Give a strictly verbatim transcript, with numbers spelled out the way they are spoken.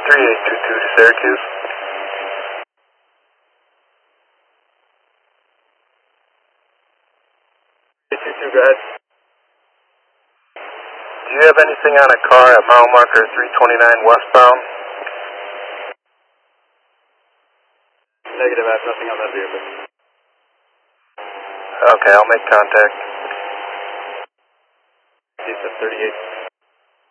three eight two two to Syracuse. eight two two, go ahead. Do you have anything on a car at mile marker three twenty-nine westbound? Negative, I have nothing on that vehicle. Okay, I'll make contact. He said thirty-eight.